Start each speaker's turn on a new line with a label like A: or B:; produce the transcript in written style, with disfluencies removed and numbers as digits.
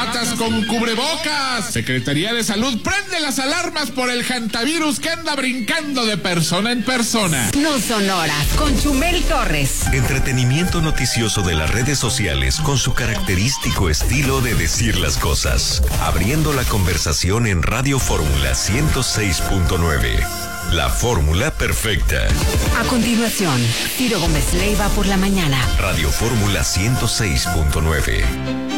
A: latas con cubrebocas. Secretaría de Salud prende las alarmas por el hantavirus que anda brincando de persona en persona.
B: No son horas, con Chumel Torres.
C: Entretenimiento noticioso de las redes sociales con su característico estilo de decir las cosas. Abriendo la conversación en Radio Fórmula 106.9. La fórmula perfecta.
B: A continuación, Ciro Gómez Leiva por la mañana.
C: Radio Fórmula 106.9.